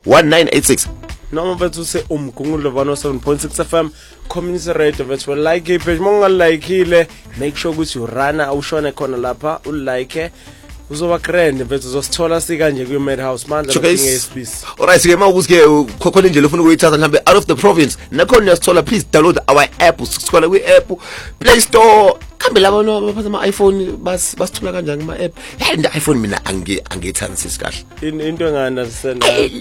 1986 noma mfethu use umgungulo 107.6 FM community radio mfethu like ipage mongalikeile make sure ukuthi urana awushone khona lapha ulike uzoba grand mfethu uzosithola sikanje ku Madhouse mandla lokinge space. Alright ke mawukuske khona indlela ufuna ukuyithatha mhlambe out of the province nakhona uyasithola please download our app sikuthola kwi app Play Store kambe labo baphatha ama iPhone basithola kanjani kuma app yini iPhone mina angithandisisi kahle into engana understand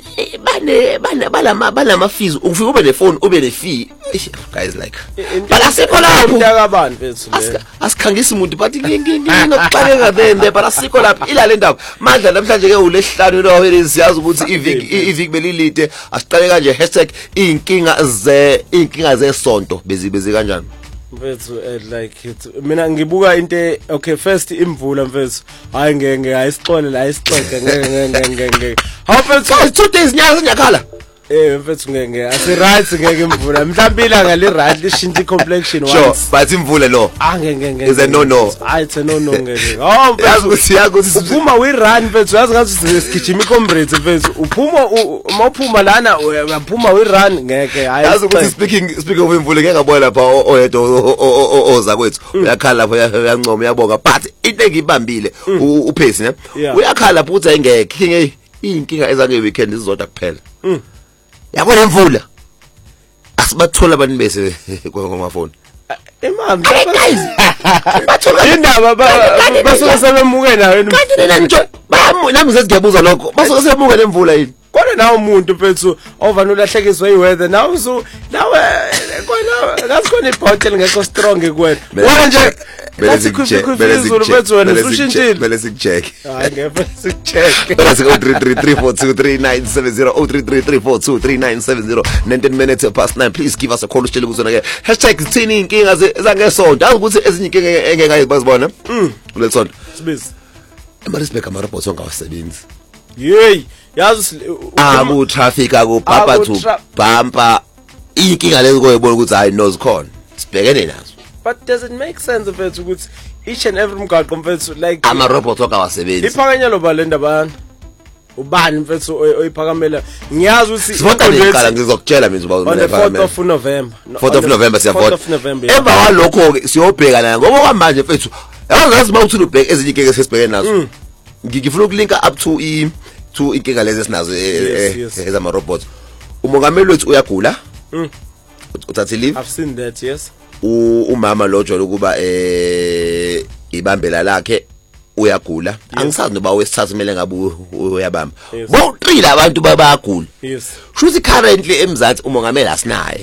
balama fees ufika ube ne phone ube ne fee guys like balasikho lapho ndakabani mfethu le asikhangisa umuntu but ngingaqaleka then balasikho lapho ilale ndaba mandla namhlanje ke ulesihlanu lo siyazi ukuthi iviki belilide asiqale kanje #inkinga zesonto bezi kanjani mfethu like it mina ngibuka into okay first imvula mfethu hayi ngeke ayisixole la ayisixoxe ngeke how mfethu 2 days nyaka sinyakhala mfethu ngeke asiright ngeke imvula mhlawumbe ilanga li right lishintsha complexion once sure but imvula lo ngeke is a no it's a no ngeke mfethu yazi uphuma we run mfethu yazi ngathi sigijima icomrades mfethu uphuma lana uyaphuma we run ngeke yazi ukuthi speaking of imvula ngeke ngabona lapha oyedwa oza kwethu uyakhala lapha uyancoma uyabonga but into engibambile uphesi ne uyakhala lapha uthi engeke inkinga ezange weekend izodwa kuphela yabona imvula asibathola abantu bese ngomafoni imam guys indaba basuke sebemuke nawe nami sesiyabuza lokho basuke sebemuke nemvula yini kodwa nawe umuntu mfethu ovana ulahlekiswa iweather nawe kona ngasikhona ibottle ngekho strong kuwena wena nje bele sikcheck hayi ngeke sikcheck bele sik 0333423970 0333423970 19 minutes past 9 please give us a call usitshele kuzona ke #thini inkinga zangesonto ukuthi ezinye inkinga engeke bazibona lesonto sibizi eMaritzburg ama-robots ongawasebenzi hey yazi abu traffic akubhapa to bumper inkinga lezo koyibona ukuthi hayi nozikhona sibhekene nazo. But does it make sense mfethu ukuthi each and every mgaqo mfethu like ama robots ongawasebenzi iphakanyelo balenda bani ubani mfethu oyiphakamela ngiyazi ukuthi siqala ngizokutshela mina uba on the 4th of November 4th of November siyavota emva kwalokho siyobheka naye ngoba kwamanje mfethu yazi mawuthi ubheka ezinye inkinga esibhekene nazo ngifuna ukulinka up to inkinga lezi esinazo ezama robots umongameli wethu uyagula uthathe leave I've seen that yes umama lo jolo kuba ibambela lakhe uyagula angisazi noba wesithathu kumele ngabe uyabamba bo3 abantu bayagula yes shuthi currently eMzansi umongameli asinaye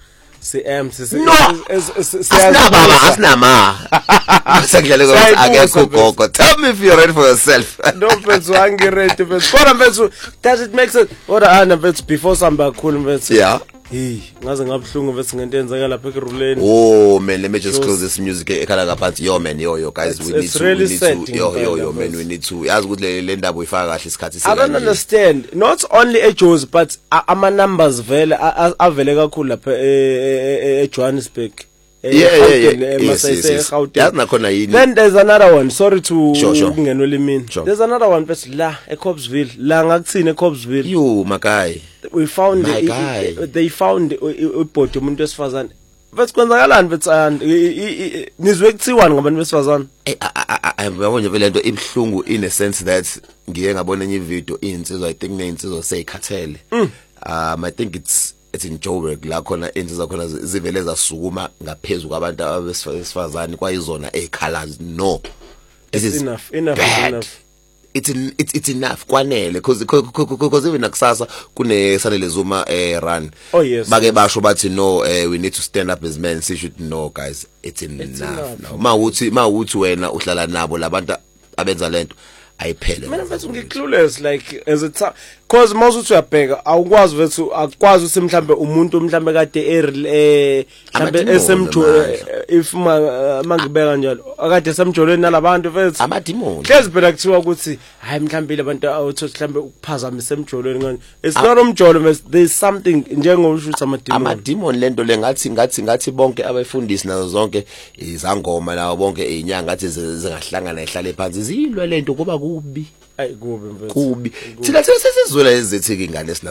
asinama asekudlale ukuthi akekho gogo tell me if you're ready for yourself no mfethu angiready mfethu kodwa mfethu does it make sense kodwa ana mfethu before samba kakhulu mfethu yeah ngaze ngabhlungu mfethu ngento yenzeka lapha ekuruleni oh man let me just close this music ekhala ngaphansi yo man yo guys we need to yo man we need to yazi ukuthi le ndaba uyifaka kahle isikhathi I don't understand not only eJozi but ama numbers vele avele kakhulu lapha eJohannesburg yazi nakhona yini then there's another one sorry to kungenwe imini there's another one bese la eCobbsville la ngakuthini eCobbsville you makai we found they found ibhodi umuntu wesifazane bese kwenzakalani bese nizwe kuthiwa ngabantu besifazane yabona vele lento ibhlungu in a sense that ngiye ngabona enye video insizwa I think neinsizwa seyikhathele I think it's in Joburg la khona insizwa khona zivele zasukuma ngaphezulu kwabantu abesifazane kwayizona ezikhalazi no this is enough it's enough kwanele because even nakusasa kune sanele Zuma run bake basho bathi no we need to stand up as men so should know guys it's enough now mawuthi wena uhlala nabo labantu abenza lento ayiphele mina mfethu ngiclueless like as it cause mawuthi uyabheka awukwazi vethu akwazi ukuthi mhlambe umuntu mhlambe kade mhlambe esemjo if mangibeka njalo akade esemjolweni nalabantu vethu amadimoni hlezi phela kuthiwa ukuthi hayi mhlambe labantu awuthi mhlambe ukuphazamisa emjolweni ngani it's not umjolo there's something njengoshuthi amadimoni lento lengathi bonke abafundisi nazo zonke izangoma nawo bonke inyanga ngathi zingahlangana ehlale phansi zilwe lento kuba kubi ayi kubi mfethu kubi thina sesizwela ezethi ingane